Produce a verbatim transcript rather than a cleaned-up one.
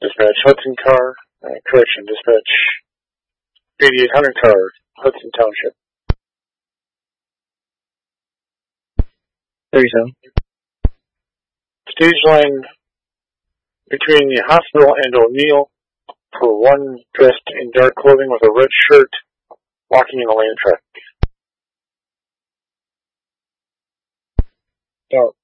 Dispatch Hudson car. Uh, correction, dispatch eighty-eight hundred car, Hudson Township. thirty-seven. Stage line between the hospital and O'Neill for one dressed in dark clothing with a red shirt walking in the lane of traffic. Dark.